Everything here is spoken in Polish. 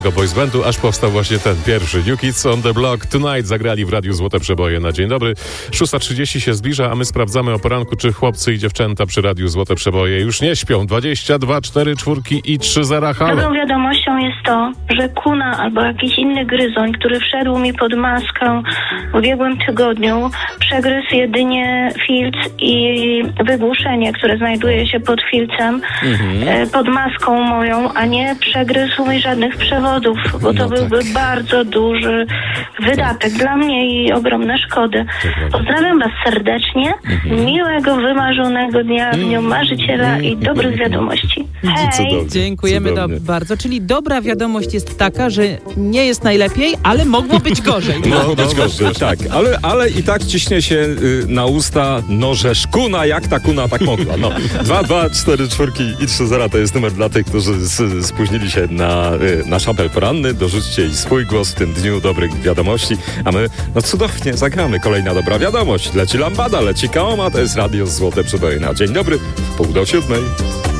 boys bandu, aż powstał właśnie ten pierwszy. New Kids on the Block Tonight zagrali w Radiu Złote Przeboje na dzień dobry. 6:30 się zbliża, a my sprawdzamy o poranku, czy chłopcy i dziewczęta przy Radiu Złote Przeboje już nie śpią. 22, 4 czwórki i 3 zera. Halo. Dobrą wiadomością jest to, że kuna albo jakiś inny gryzoń, który wszedł mi pod maskę w ubiegłym tygodniu, przegryzł jedynie filc i wygłuszenie, które znajduje się pod filcem, pod maską moją, a nie przegryzł mi żadnych przewodów, bo to byłby bardzo duży wydatek dla mnie i ogromne szkody. Pozdrawiam Was serdecznie, miłego, wymarzonego dnia, Dniu Marzyciela i dobrych wiadomości. Hej! Dziękujemy bardzo. Czyli dobra wiadomość jest taka, że nie jest najlepiej, ale mogło być gorzej. Mogło być gorzej, tak. Ale i tak ciśnie się na usta, no że szkuna, jak ta kuna tak mogła. No. 2, 2, 4 czwórki i 3 zera to jest numer dla tych, którzy spóźnili się na szabel poranny. Dorzućcie i swój głos w tym dniu dobrych wiadomości, a my cudownie zagramy. Kolejna dobra wiadomość. Leci lambada, leci kaoma, to jest Radio Złote Przeboje na dzień dobry, 6:30.